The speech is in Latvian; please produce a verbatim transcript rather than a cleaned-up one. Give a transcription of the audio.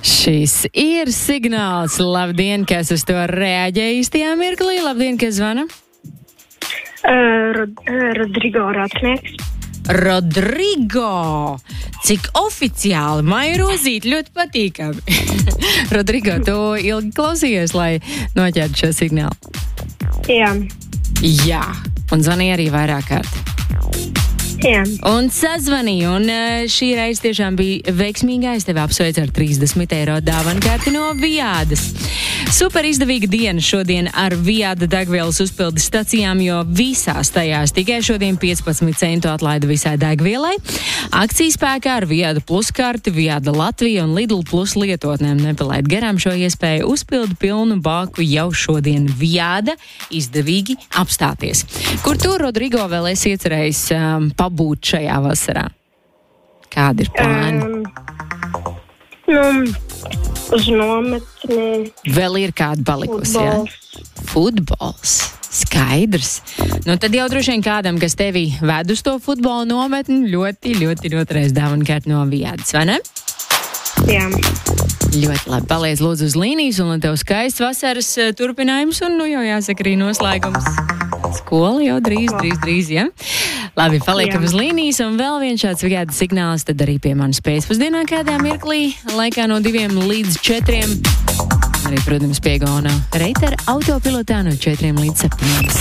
Šis ir signāls. Labdien, kas uz to reaģē īstajā mirklī? Labdien, kas zvana? Uh, Rod- uh, Rodrigo Rātnieks. Rodrigo! Cik oficiāli, Maija Rozīte, ļoti patīkami. Rodrigo, tu ilgi klausījies, lai noķertu šo signālu? Jā. Jā, un zvanīja arī vairāk kārt. Jā. Un sazvanīja, un šī reize tiešām bija veiksmīga. Es tevi apsveicu ar trīsdesmit eiro dāvanu karti no Viādas. Super izdevīga diena šodien ar Viāda degvielas uzpildes stacijām, jo visās tajās tikai šodien piecpadsmit centu atlaida visai degvielai. Akcijas spēkā ar Viāda plus karti, Viāda Latvija un Lidl plus lietotnēm. Nepalaid garām šo iespēju, uzpildi pilnu bāku jau šodien. Viāda izdevīgi apstāties. Kur tu, Rodrigo, vēl esi iecerējis um, pabūt šajā vasarā? Kādi ir plāni? Um, nu, uz nometni. Vēl ir kāda palikusi, jā? Futbols. Skaidrs. Nu, tad jau droši vien kādam, kas tevi ved uz to futbola nometni, ļoti, ļoti, ļoti reiz dāvana karti no Viādas, vai ne? Jā. Ļoti labi. Paliec lūdzu uz līnijas, un lai tev skaists vasaras uh, turpinājums, un nu jau jāsaka arī noslēgums. Skola jau drīz, drīz, drīz, ja? Labi, paliekam uz līnijas, un vēl viens šāds Viādas signāls, tad arī pie manas pēcpusdienā kādā mirklī, laikā no diviem līdz četriem. Arī, protams, pie Gona Reitera autopilotā no četriem līdz septiņiem.